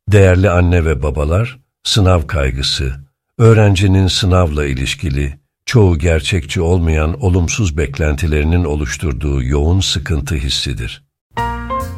Değerli anne ve babalar, sınav kaygısı, öğrencinin sınavla ilişkili, çoğu gerçekçi olmayan olumsuz beklentilerinin oluşturduğu yoğun sıkıntı hissidir.